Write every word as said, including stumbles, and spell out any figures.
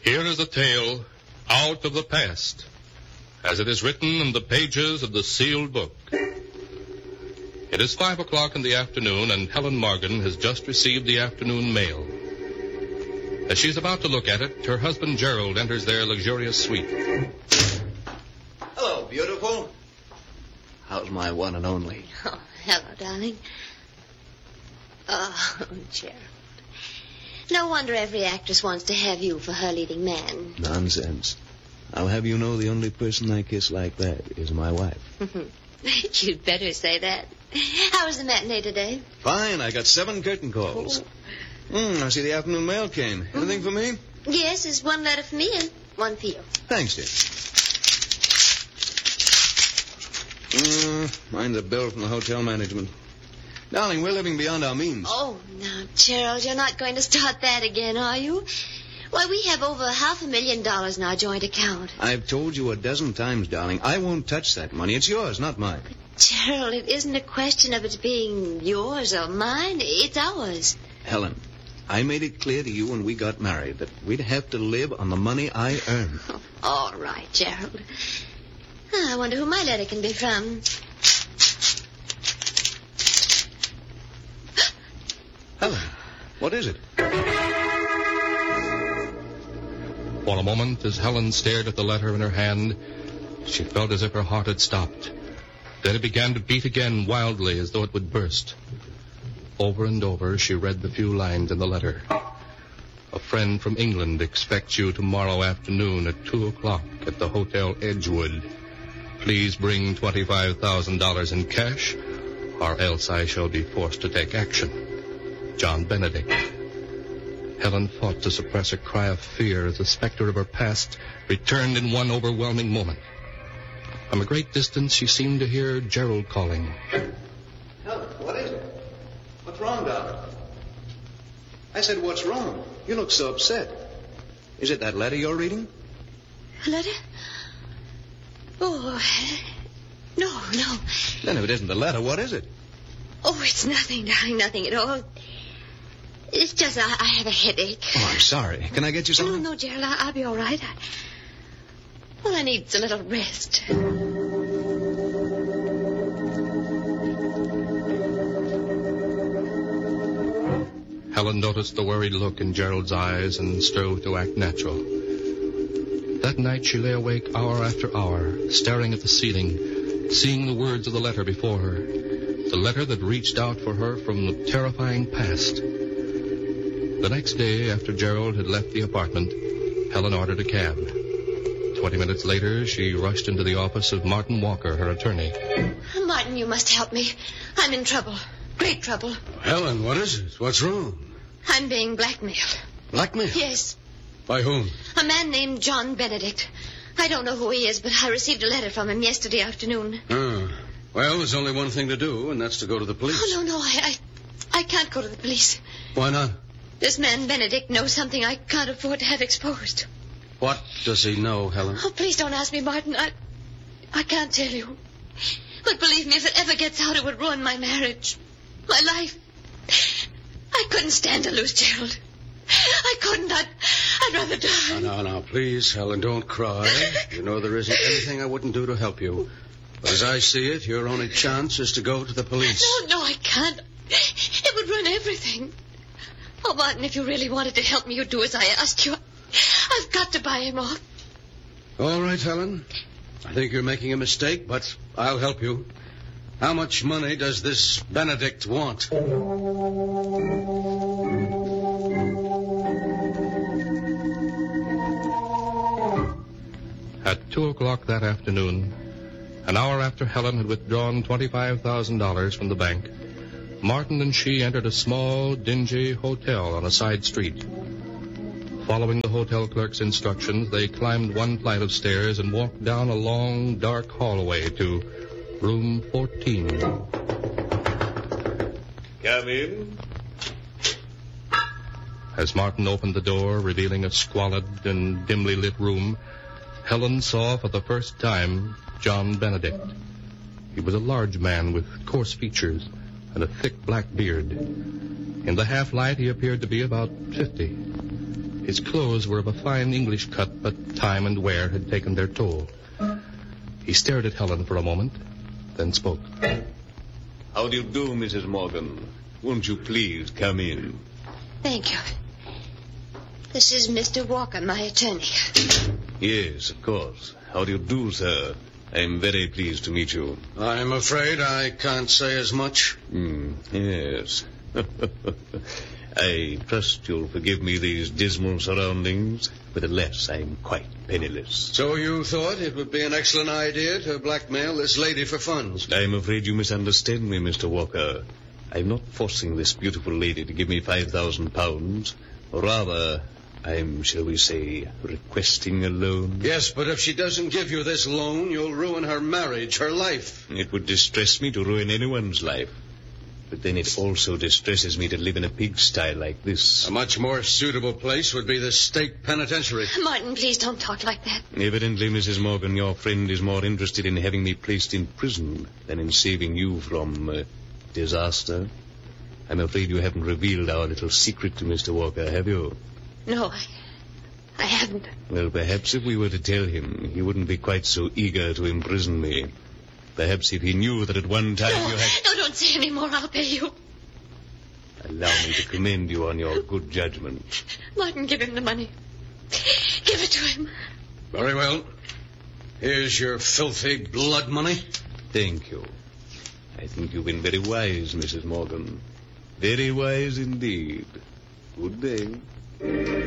Here is a tale out of the past, as it is written in the pages of the sealed book. It is five o'clock in the afternoon, and Helen Morgan has just received the afternoon mail. As she's about to look at it, her husband Gerald enters their luxurious suite. Hello, beautiful. How's my one and only? Oh, hello, darling. Oh, Gerald. No wonder every actress wants to have you for her leading man. Nonsense. I'll have you know the only person I kiss like that is my wife. You'd better say that. How was the matinee today? Fine. I got seven curtain calls. Oh. Mm, I see the afternoon mail came. Anything for me? Yes, there's one letter for me and one for you. Thanks, dear. Mm, mine's a bill from the hotel management. Darling, we're living beyond our means. Oh, now, Gerald, you're not going to start that again, are you? Why, we have over half a million dollars in our joint account. I've told you a dozen times, darling, I won't touch that money. It's yours, not mine. Gerald, it isn't a question of it being yours or mine. It's ours. Helen, I made it clear to you when we got married that we'd have to live on the money I earn. Oh, all right, Gerald. I wonder who my letter can be from. Helen, what is it? For a moment, as Helen stared at the letter in her hand, she felt as if her heart had stopped. Then it began to beat again wildly, as though it would burst. Over and over, she read the few lines in the letter. A friend from England expects you tomorrow afternoon at two o'clock at the Hotel Edgewood. Please bring twenty-five thousand dollars in cash, or else I shall be forced to take action. John Benedict. Helen fought to suppress a cry of fear as the specter of her past returned in one overwhelming moment. From a great distance, she seemed to hear Gerald calling. Helen, what is it? What's wrong, darling? I said, what's wrong? You look so upset. Is it that letter you're reading? A letter? Oh, no, no. Then if it isn't the letter, what is it? Oh, it's nothing, darling, nothing at all. It's just I, I have a headache. Oh, I'm sorry. Can I get you something? No, no, Gerald, I, I'll be all right. I, all I need is a little rest. Helen noticed the worried look in Gerald's eyes and strove to act natural. That night she lay awake hour after hour, staring at the ceiling, seeing the words of the letter before her. The letter that reached out for her from the terrifying past. The next day, after Gerald had left the apartment, Helen ordered a cab. Twenty minutes later, she rushed into the office of Martin Walker, her attorney. Martin, you must help me. I'm in trouble. Great trouble. Helen, what is it? What's wrong? I'm being blackmailed. Blackmailed? Yes. By whom? A man named John Benedict. I don't know who he is, but I received a letter from him yesterday afternoon. Ah. Well, there's only one thing to do, and that's to go to the police. Oh, no, no, I, I, I can't go to the police. Why not? This man Benedict knows something I can't afford to have exposed. What does he know, Helen? Oh, please don't ask me, Martin. I, I can't tell you. But believe me, if it ever gets out, it would ruin my marriage, my life. I couldn't stand to lose Gerald. I couldn't. I'd, I'd rather die. Now, now, now, please, Helen, don't cry. You know there isn't anything I wouldn't do to help you. But as I see it, your only chance is to go to the police. No, no, I can't. It would ruin everything. Oh, Martin, if you really wanted to help me, you'd do as I asked you. I've got to buy him off. All right, Helen. I think you're making a mistake, but I'll help you. How much money does this Benedict want? At two o'clock that afternoon, an hour after Helen had withdrawn twenty-five thousand dollars from the bank, Martin and she entered a small, dingy hotel on a side street. Following the hotel clerk's instructions, they climbed one flight of stairs and walked down a long, dark hallway to room fourteen. Come in. As Martin opened the door, revealing a squalid and dimly lit room, Helen saw for the first time John Benedict. He was a large man with coarse features and a thick black beard. In the half light, he appeared to be about fifty. His clothes were of a fine English cut, but time and wear had taken their toll. He stared at Helen for a moment, then spoke. How do you do, Missus Morgan? Won't you please come in? Thank you. This is Mister Walker, my attorney. Yes, of course. How do you do, sir? I'm very pleased to meet you. I'm afraid I can't say as much. Mm, yes. I trust you'll forgive me these dismal surroundings, but alas, I'm quite penniless. So you thought it would be an excellent idea to blackmail this lady for funds? I'm afraid you misunderstand me, Mister Walker. I'm not forcing this beautiful lady to give me five thousand pounds. Rather, I'm, shall we say, requesting a loan. Yes, but if she doesn't give you this loan, you'll ruin her marriage, her life. It would distress me to ruin anyone's life. But then it also distresses me to live in a pigsty like this. A much more suitable place would be the state penitentiary. Martin, please don't talk like that. Evidently, Missus Morgan, your friend is more interested in having me placed in prison than in saving you from uh, disaster. I'm afraid you haven't revealed our little secret to Mister Walker, have you? No, I, I haven't. Well, perhaps if we were to tell him, he wouldn't be quite so eager to imprison me. Perhaps if he knew that at one time no, you had... No, don't say any more. I'll pay you. Allow me to commend you on your good judgment. Martin, give him the money. Give it to him. Very well. Here's your filthy blood money. Thank you. I think you've been very wise, Missus Morgan. Very wise indeed. Good day.